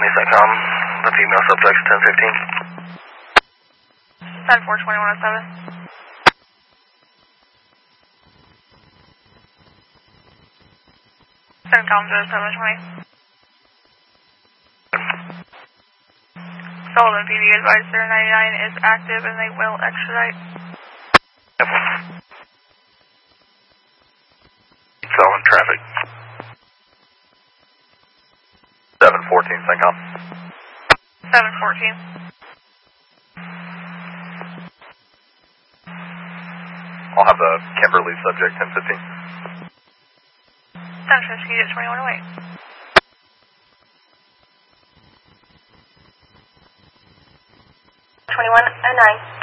CENTCOM, the female subject's 1015. 10-4-2107. CENTCOM 0720. Sullivan PD advised their 99 is active and they will extradite. Yep. Sullivan traffic. 714 CENTCOM. 714. I'll have the Kimberly subject 1015. 1015 to 2108. $2109.